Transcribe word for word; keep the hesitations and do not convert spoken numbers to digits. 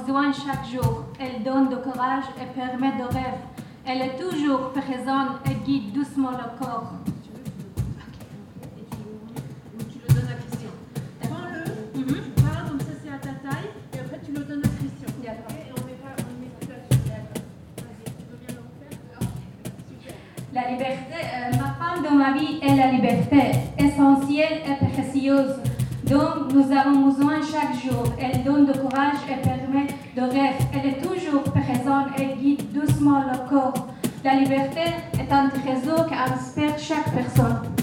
besoin chaque jour. Elle donne du courage et permet de rêver. Elle est toujours présente et guide doucement le corps. Et tu, tu le donnes à Christian. Prends-le, mm-hmm. tu parles comme ça, c'est à ta taille, et après tu le donnes à Christian. D'accord. Et on met pas, on met plus là-dessus. D'accord. Vas-y, tu veux bien le refaire? Super. La liberté, euh, ma femme dans ma vie est la liberté, essentielle et précieuse. Donc nous avons besoin chaque jour. Elle donne du courage et permet de rêver. Elle est toujours présente et guide doucement le corps. La liberté est un trésor qui inspire chaque personne.